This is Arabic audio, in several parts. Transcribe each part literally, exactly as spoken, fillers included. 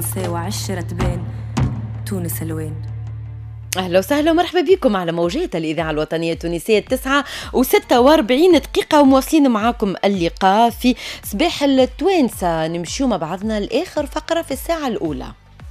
وعشرة بين تونس الوين. أهلا وسهلا ومرحبا بكم على موجات الإذاعة الوطنية التونسية التسعة وستة واربعين دقيقة، ومواصلين معاكم اللقاء في صباح التوانسة. نمشيو مع بعضنا لآخر فقرة في الساعة الأولى.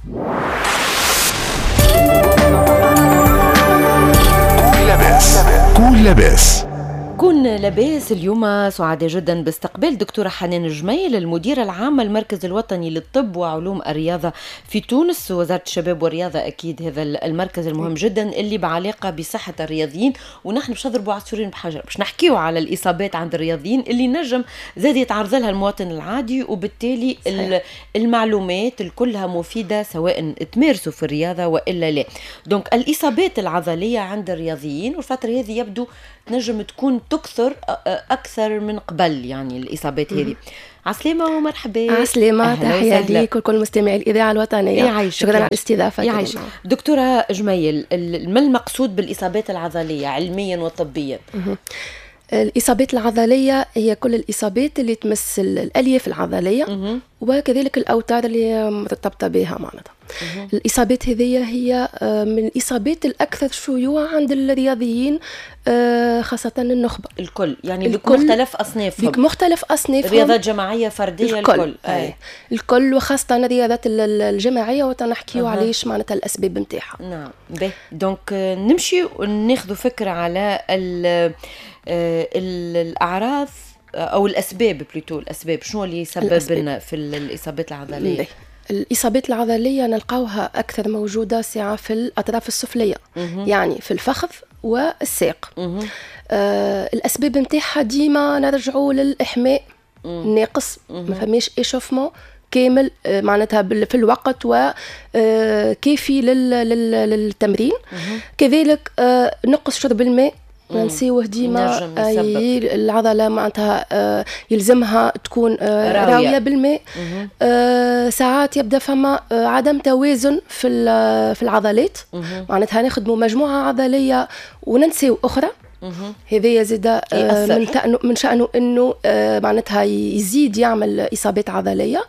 كون لاباس كون لاباس كون لاباس. اليوم سعداء جدا باستقبال دكتورة حنان جميل، المديرة العامة المركز الوطني للطب وعلوم الرياضة في تونس، وزارة الشباب والرياضة. أكيد هذا المركز المهم جدا اللي بعلاقة بصحة الرياضيين، ونحن باش نضربوا عصفورين بحجر، باش نحكيوا على الإصابات عند الرياضيين اللي نجم زاد يتعرض لها المواطن العادي، وبالتالي صحيح. المعلومات الكلها مفيدة سواء تمارسوا في الرياضة وإلا لا. دونك الإصابات العضلية عند الرياضيين والفترة هذه يبدو نجم تكون تكثر أكثر من قبل، يعني الإصابات هذه. عسلامة ومرحبا. عسلامة، تحية ليك وكل مستمعي الإذاعة الوطنية. شكرا على الاستضافة. يعيش دكتورة جميل، ما المقصود بالإصابات العضلية علميا وطبيا؟ الإصابات العضلية هي كل الإصابات اللي تمس الألياف العضلية مه. وكذلك الأوتار اللي مرتبطة بها معناتها. الإصابات هذه هي من الإصابات الأكثر شيوعا عند الرياضيين، خاصة النخبة الكل، يعني بمختلف أصنافهم، بمختلف أصنافهم، رياضات جماعية فردية الكل الكل, أي. الكل وخاصة الرياضات الجماعية، وتنحكيو أه. عليش معناتها الأسباب نتاعها. نعم به. دونك نمشي وناخذ فكرة على ال الأعراض أو الأسباب، بلوتو الأسباب، شنو اللي يسبب لنا في الإصابات العضلية؟ بي. الإصابات العضلية نلقاوها أكثر موجودة ساعة في الأطراف السفلية، مه. يعني في الفخذ والساق. آه الأسباب نتاعها ديما نرجعوا للإحماء الناقص، ما فماش إشوفمون كامل معناتها في الوقت وكافي للتمرين. كذلك آه نقص شرب الماء، ننسيوه ديما. العضلة معناتها آه يلزمها تكون آه راوية. راوية بالماء. آه ساعات يبدأ فما آه عدم توازن في في العضلات، معناتها ناخدموا مجموعة عضلية وننسيو أخرى. هذا زاد آه من, من شأنه أنه آه معناتها يزيد يعمل إصابات عضلية.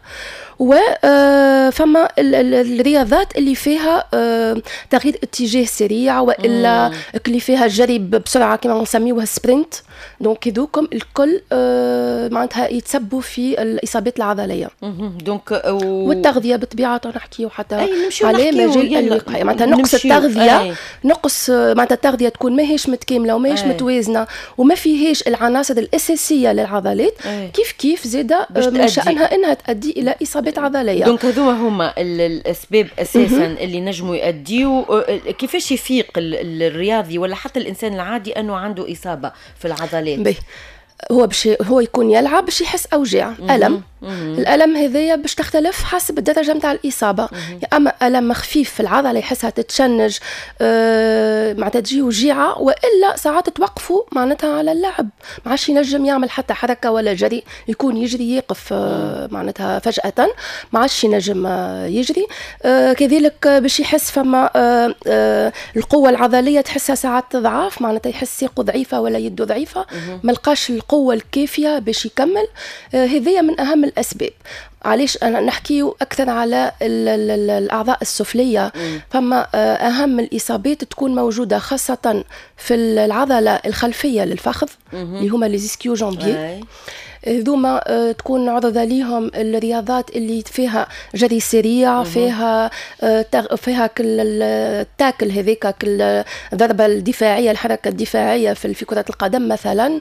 وفما الرياضات اللي فيها تغيير اتجاه سريع وإلا اللي فيها جري بسرعة كما نسميوها سبرنت. دونك يذوكم الكل معناتها يتسبوا في الإصابات العضلية. دونك و... والتغذية بطبيعة نحكيو حتى على مجال الوقاية، معناتها نقص التغذية أي. نقص معناتها التغذية تكون ما هيش متكاملة وما هيش متوازنة وما فيهاش العناصر الأساسية للعضلات أي. كيف كيف زادة من شأنها إنها تؤدي إلى إصابات عضلية. دونك هذوما هما الأسباب أساسا اللي نجموا يؤديوا. كيفاش يفيق الرياضي ولا حتى الإنسان العادي أنه عنده إصابة في العضلات؟ بي. هو باش هو يكون يلعب باش يحس أوجاع، ألم. مم. الألم هذايا باش تختلف حسب الدرجة متاع الإصابة. يا أما ألم خفيف في العضلة يحسها تتشنج آه معناتها تجي وجيعة، وإلا ساعات توقفوا معناتها على اللعب، ما عادش ينجم يعمل حتى حركة ولا جري، يكون يجري يقف آه معناتها فجأة ما عادش ينجم آه يجري. آه كذلك باش يحس فما آه آه القوة العضلية تحسها ساعات تضعف، معناتها يحس ساقه ضعيفة ولا يده ضعيفة، ملقاش القوة الكافية باش يكمل. آه هذيا من أهم الأسباب. علاش أنا نحكي أكثر على ال ال ال الأعضاء السفلية؟ مم. فما أهم الإصابات تكون موجودة خاصة في العضلة الخلفية للفخذ اللي هما لي زيسكيو جامبيي. ذوما تكون عرضة ليهم الرياضات اللي فيها جري سريع، مم. فيها فيها التاكل هذيك الضربة الدفاعية، الحركة الدفاعية في كرة القدم مثلا.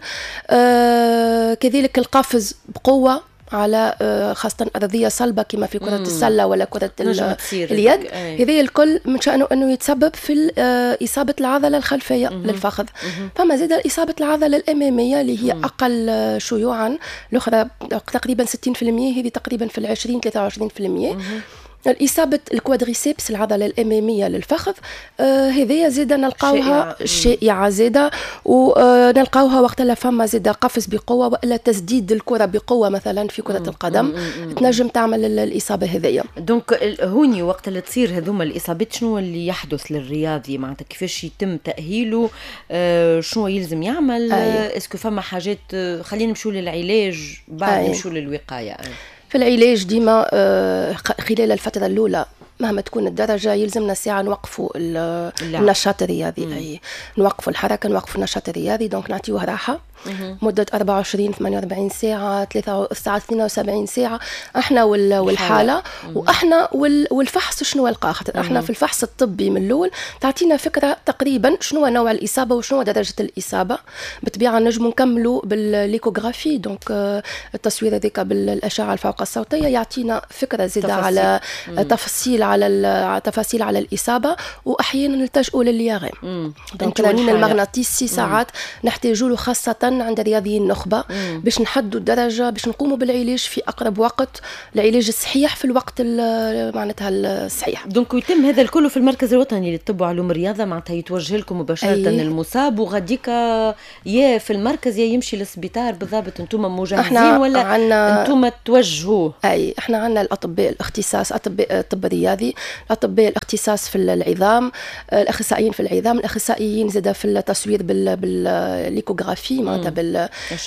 كذلك القفز بقوة على خاصة أرضية صلبة كما في كرة السلة ولا كرة اليد. هذه الكل من شأنه أنه يتسبب في إصابة العضلة الخلفية مم. للفخذ. مم. فما زاد إصابة العضلة الأمامية اللي هي مم. أقل شيوعا، الأخرى تقريبا ستين بالمئة، هذه تقريبا في العشرين ثلاثة وعشرين بالمئة. الإصابة الكوادريسيبس العضلة الأمامية للفخذ آه هذه زيادة نلقاوها شائعة زيادة، ونلقاوها وقت لا فما زيادة قفز بقوة وإلا تسديد الكرة بقوة مثلا في كرة القدم تنجم تعمل الإصابة هذه. دونك هوني وقت اللي تصير هذوما الإصابات شنو اللي يحدث للرياضي معناتها كيفاش يتم تأهيله؟ آه شنو يلزم يعمل؟ آه اسكو فما حاجات خلينا نمشوا للعلاج بعد نمشوا للوقاية؟ في العلاج ديما خلال الفترة الأولى مهما تكون الدرجة يلزمنا ساعة نوقفوا النشاط الرياضي، أي نوقفوا الحركة، نوقفوا النشاط الرياضي، دونك نعطيوه راحة مدة أربعة وعشرين ثمانية وأربعين ساعة، ثلاثة ساعة، اثنين وسبعين ساعة، احنا والحالة واحنا والفحص شنو لقى، خاطر احنا في الفحص الطبي من الأول تعطينا فكرة تقريبا شنو نوع الإصابة وشنو درجة الإصابة. بالطبيعة نجموا نكملوا بالليكوغرافي، دونك التصوير هذاك بالأشعة الفوق الصوتية يعطينا فكرة زيادة على تفاصيل على تفاصيل على الإصابة، وأحيانا نلتجئوا للياغام. دونك الرنين المغناطيسي ساعات نحتاجوا له خاصة عند رياضيين النخبة باش نحدوا الدرجة، باش نقوموا بالعلاج في أقرب وقت، العلاج الصحيح في الوقت معناتها الصحيح. دونك يتم هذا الكل في المركز الوطني للطب وعلوم الرياضة، معناتها يتوجه لكم مباشرة أيه. المصاب وغاديكا يا في المركز يا يمشي للسبيطار بالضبط، انتم مجهزين ولا عنا... انتم توجهوه؟ أي احنا عندنا الأطباء الاختصاص، أطباء الطب الرياضي، الأطباء الاختصاص في العظام، الأخصائيين في العظام، الأخصائيين زاد في التصوير بال بالليكوغرافي معناتها بال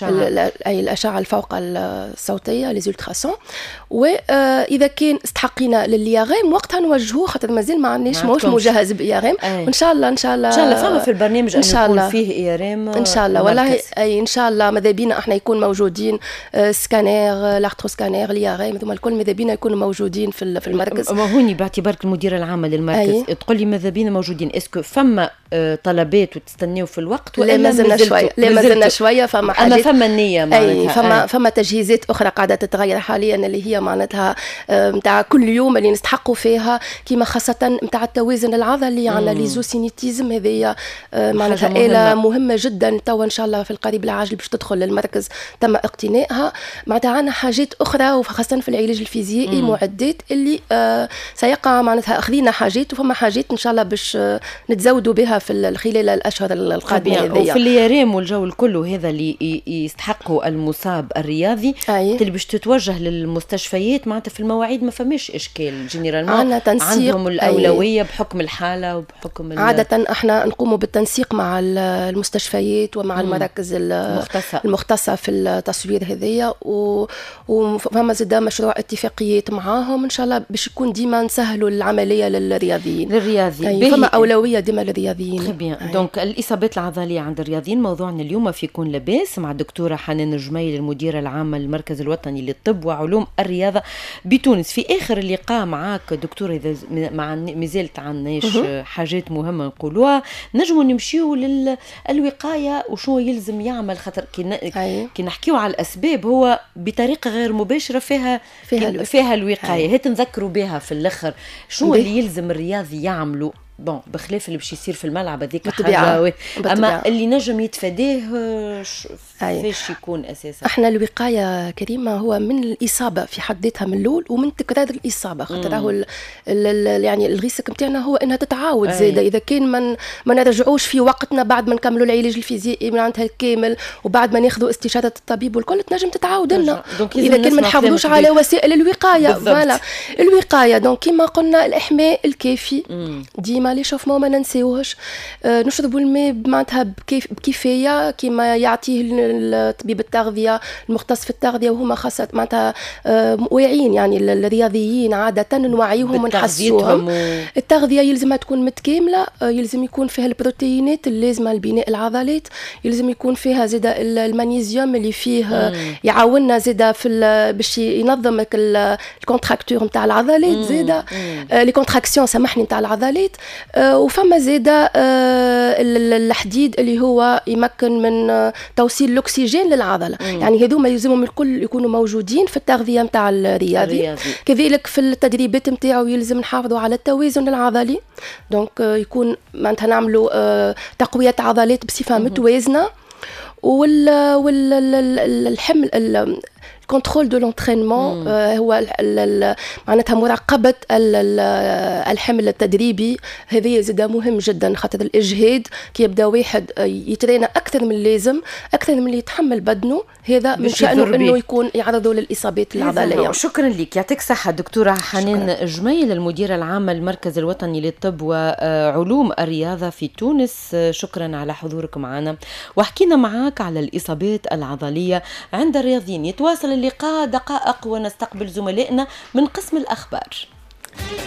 أي الأشعة الفوق الصوتية ليزولتراسون. وإذا كان استحقينا للياغام وقتها نوجهوه، خاطر مازال ما عندناش ماهوش مجهز بإياغام، وإن شاء الله إن شاء الله إن شاء الله فما في البرنامج أن يكون فيه إياغام إن شاء الله. والله أي إن شاء الله ماذا بينا إحنا يكون موجودين سكانير، لاخترو سكانير، الياغام، ثم الكل ماذا بينا يكونوا موجودين في في المركز. ما هوني باعتبارك المديرة العامة للمركز تقول لي ماذا بينا موجودين، اسكو فما طلبات وتستناو في الوقت ولا مازلنا شوية؟ لا مازلنا شوية، فما حاجات أما فما النية معناتها فما أي. فما تجهيزات أخرى قاعدة تتغير حاليا اللي هي معناتها متاع كل يوم اللي نستحقوا فيها، كيما خاصة متاع التوازن العضلي عندنا ليزوسينيتيزم، هذه معناتها آلة مهمة جدا توا إن شاء الله في القريب العاجل باش تدخل للمركز تم اقتنائها. معناتها عندنا حاجات أخرى وخاصة في العلاج الفيزيائي مم. معدات اللي آه سيقع معناتها أخذنا حاجات وفما حاجات إن شاء الله باش آه نتزودوا بها في خلال الأشهر القادمة هذه. وفي اليارام والجو الكل هذا اللي يستحقوا المصاب الرياضي اللي باش تتوجه للمستشفيات معناتها في المواعيد ما فماش إشكال جنرال، عندنا تنسيق، عندهم الأولوية أي. بحكم الحالة وبحكم عادة احنا نقوم بالتنسيق مع المستشفيات ومع مم. المراكز المختصة. المختصة في التصوير هذية، وفما زاد مشروع اتفاقيات معاهم إن شاء الله باش يكون ديما نسهلوا العملية للرياضيين للرياضي أي. فما أولوية ديما للرياضيين. دونك الإصابات العضلية عند الرياضيين موضوعنا اليوم في كون لاباس مع الدكتورة حنان الجميل المديرة العامة للمركز الوطني للطب وعلوم الرياضة بتونس. في آخر اللقاء معاك دكتورة إذا مع مازالت عناش حاجات مهمة نقولوها، نجموا نمشيو للوقاية وشو يلزم يعمل، خاطر كي, كي نحكيو على الأسباب هو بطريقة غير مباشرة فيها فيها, فيها الوقاية، هي تنذكروا بها في الآخر شو اللي يلزم الرياضي يعملوا بون بخلاف اللي باش يصير في الملعب هذيك حاجه، اما اللي نجم يتفاداه فاش يكون اساسا. احنا الوقايه كريمه هو من الاصابه في حد ذاتها من الاول ومن تكرار الاصابه، خاطر راهو يعني الريسك نتاعنا هو انها تتعاود زاده اذا كان من ما نرجعوش في وقتنا بعد ما نكملوا العلاج الفيزيائي معناتها الكامل وبعد ما ناخذوا استشاره الطبيب والكل تنجم تتعاود لنا اذا كان ما نحافظوش على وسائل الوقايه. فوالا الوقايه دونك كما قلنا الاحماء الكافي ديما ما ليشوفمون ما ننساوهش، آه نشربوا الماء معناتها بكيف بكفايه كما يعطيه الطبيب التغذيه المختص في التغذيه، وهما خاصه معناتها آه واعيين يعني الرياضيين عاده نوعيهم ونحسوهم. التغذيه يلزمها تكون متكامله، آه يلزم يكون فيها البروتينات اللازمه لبناء العضلات، يلزم يكون فيها زاده المغنيسيوم اللي فيه آه يعاوننا زاده في باش ينظم الكونتراكتور نتاع العضلات، زاده آه لي كونتراكسيون سامحني نتاع العضلات. آه وفما زاده آه الحديد اللي هو يمكن من آه توصيل الاكسجين للعضله. مم. يعني هذوما يلزمهم الكل يكونوا موجودين في التغذيه نتاع الرياضي. الرياضي كذلك في التدريبات نتاعو يلزم نحافظوا على التوازن العضلي، دونك آه يكون معناتها نعملوا آه تقويه عضلات بصفه مم. متوازنه، وال والحمل كنترول دو لونترينمون هو معناتها مراقبه الحمل التدريبي، هذه زاد مهم جدا خاطر الاجهاد كي يبدا واحد يترينا اكثر من اللازم اكثر من اللي يتحمل بدنه، هذا من شأنه انه يكون يعرضوا للاصابات العضليه. شكرا لك، يعطيك الصحه دكتوره حنان جميل المديره العامه للمركز الوطني للطب وعلوم الرياضه في تونس. شكرا على حضورك معنا وحكينا معك على الاصابات العضليه عند الرياضيين. يتواصل اللقاء دقائق ونستقبل زملائنا من قسم الأخبار.